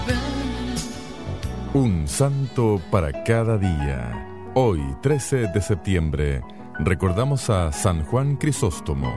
Un santo para cada día. Hoy, 13 de septiembre, recordamos a San Juan Crisóstomo.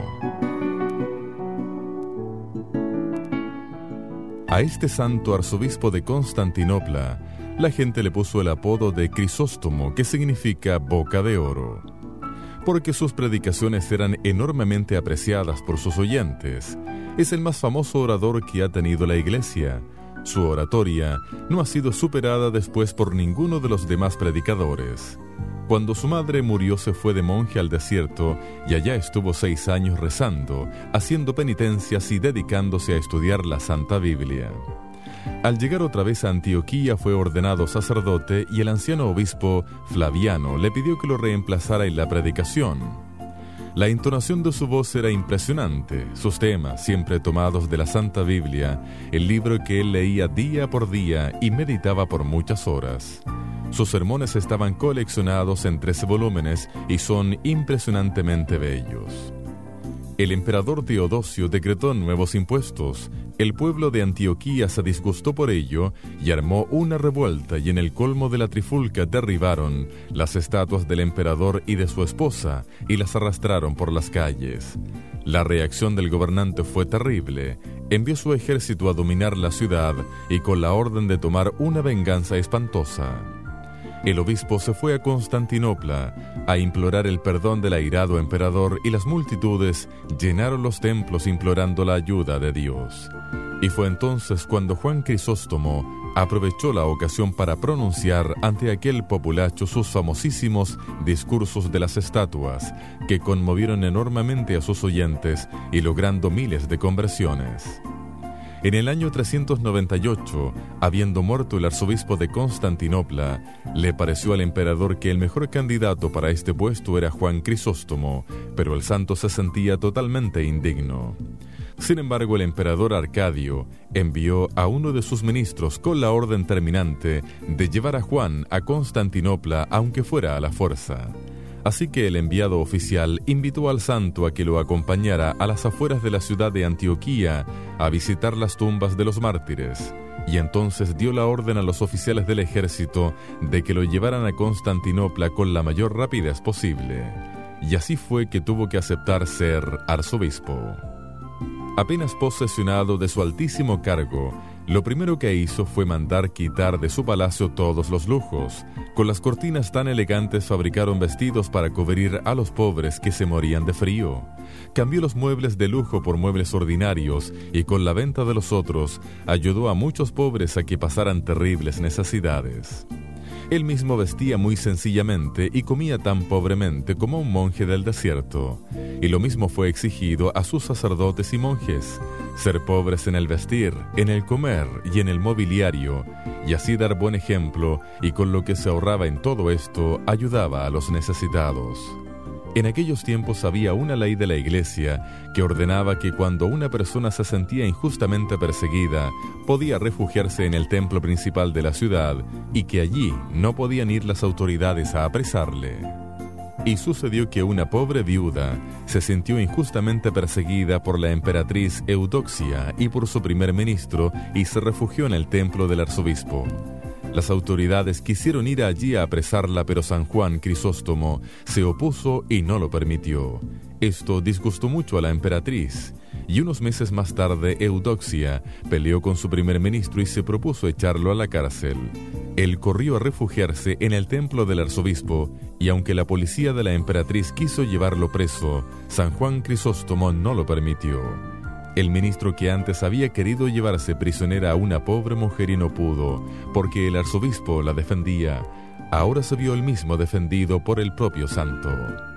A este santo arzobispo de Constantinopla, la gente le puso el apodo de Crisóstomo, que significa boca de oro, porque sus predicaciones eran enormemente apreciadas por sus oyentes. Es el más famoso orador que ha tenido la Iglesia. Su oratoria no ha sido superada después por ninguno de los demás predicadores. Cuando su madre murió, se fue de monje al desierto y allá estuvo 6 años rezando, haciendo penitencias y dedicándose a estudiar la Santa Biblia. Al llegar otra vez a Antioquía, fue ordenado sacerdote y el anciano obispo Flaviano le pidió que lo reemplazara en la predicación. La entonación de su voz era impresionante, sus temas, siempre tomados de la Santa Biblia, el libro que él leía día por día y meditaba por muchas horas. Sus sermones estaban coleccionados en 13 volúmenes y son impresionantemente bellos. El emperador Teodosio decretó nuevos impuestos. El pueblo de Antioquía se disgustó por ello y armó una revuelta, y en el colmo de la trifulca derribaron las estatuas del emperador y de su esposa y las arrastraron por las calles. La reacción del gobernante fue terrible. Envió su ejército a dominar la ciudad y con la orden de tomar una venganza espantosa. El obispo se fue a Constantinopla a implorar el perdón del airado emperador y las multitudes llenaron los templos implorando la ayuda de Dios. Y fue entonces cuando Juan Crisóstomo aprovechó la ocasión para pronunciar ante aquel populacho sus famosísimos discursos de las estatuas, que conmovieron enormemente a sus oyentes y logrando miles de conversiones. En el año 398, habiendo muerto el arzobispo de Constantinopla, le pareció al emperador que el mejor candidato para este puesto era Juan Crisóstomo, pero el santo se sentía totalmente indigno. Sin embargo, el emperador Arcadio envió a uno de sus ministros con la orden terminante de llevar a Juan a Constantinopla, aunque fuera a la fuerza. Así que el enviado oficial invitó al santo a que lo acompañara a las afueras de la ciudad de Antioquía a visitar las tumbas de los mártires, y entonces dio la orden a los oficiales del ejército de que lo llevaran a Constantinopla con la mayor rapidez posible. Y así fue que tuvo que aceptar ser arzobispo. Apenas posesionado de su altísimo cargo, lo primero que hizo fue mandar quitar de su palacio todos los lujos. Con las cortinas tan elegantes fabricaron vestidos para cubrir a los pobres que se morían de frío. Cambió los muebles de lujo por muebles ordinarios y con la venta de los otros ayudó a muchos pobres a que pasaran terribles necesidades. Él mismo vestía muy sencillamente y comía tan pobremente como un monje del desierto. Y lo mismo fue exigido a sus sacerdotes y monjes: ser pobres en el vestir, en el comer y en el mobiliario, y así dar buen ejemplo, y con lo que se ahorraba en todo esto ayudaba a los necesitados. En aquellos tiempos había una ley de la Iglesia que ordenaba que cuando una persona se sentía injustamente perseguida, podía refugiarse en el templo principal de la ciudad y que allí no podían ir las autoridades a apresarle. Y sucedió que una pobre viuda se sintió injustamente perseguida por la emperatriz Eudoxia y por su primer ministro y se refugió en el templo del arzobispo. Las autoridades quisieron ir allí a apresarla, pero San Juan Crisóstomo se opuso y no lo permitió. Esto disgustó mucho a la emperatriz, y unos meses más tarde Eudoxia peleó con su primer ministro y se propuso echarlo a la cárcel. Él corrió a refugiarse en el templo del arzobispo, y aunque la policía de la emperatriz quiso llevarlo preso, San Juan Crisóstomo no lo permitió. El ministro, que antes había querido llevarse prisionera a una pobre mujer y no pudo, porque el arzobispo la defendía, ahora se vio él mismo defendido por el propio santo.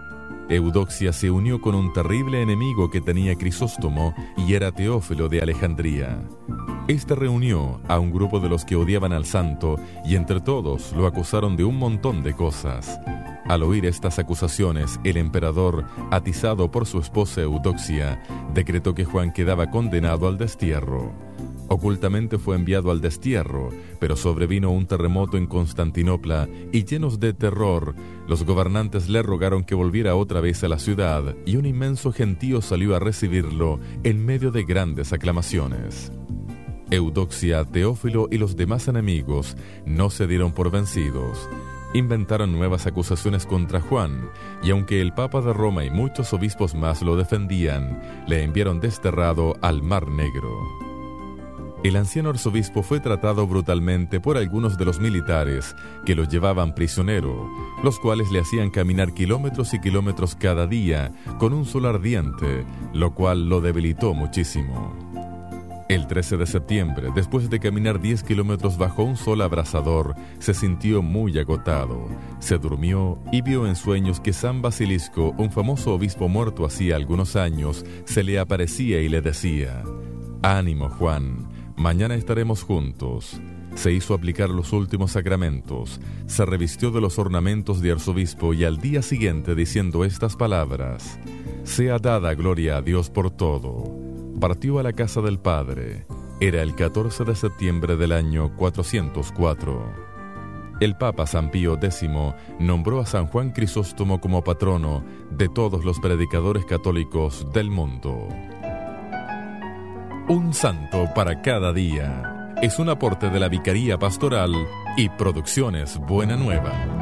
Eudoxia se unió con un terrible enemigo que tenía Crisóstomo y era Teófilo de Alejandría. Este reunió a un grupo de los que odiaban al santo y entre todos lo acusaron de un montón de cosas. Al oír estas acusaciones, el emperador, atizado por su esposa Eudoxia, decretó que Juan quedaba condenado al destierro. Ocultamente fue enviado al destierro, pero sobrevino un terremoto en Constantinopla y, llenos de terror, los gobernantes le rogaron que volviera otra vez a la ciudad y un inmenso gentío salió a recibirlo en medio de grandes aclamaciones. Eudoxia, Teófilo y los demás enemigos no se dieron por vencidos. Inventaron nuevas acusaciones contra Juan, y aunque el Papa de Roma y muchos obispos más lo defendían, le enviaron desterrado al Mar Negro. El anciano arzobispo fue tratado brutalmente por algunos de los militares que lo llevaban prisionero, los cuales le hacían caminar kilómetros y kilómetros cada día con un sol ardiente, lo cual lo debilitó muchísimo. El 13 de septiembre, después de caminar 10 kilómetros bajo un sol abrasador, se sintió muy agotado. Se durmió y vio en sueños que San Basilisco, un famoso obispo muerto hacía algunos años, se le aparecía y le decía: «Ánimo, Juan, mañana estaremos juntos». Se hizo aplicar los últimos sacramentos, se revistió de los ornamentos de arzobispo y al día siguiente, diciendo estas palabras: «Sea dada gloria a Dios por todo», partió a la casa del Padre. Era el 14 de septiembre del año 404. El Papa San Pío X nombró a San Juan Crisóstomo como patrono de todos los predicadores católicos del mundo. Un santo para cada día es un aporte de la Vicaría Pastoral y Producciones Buena Nueva.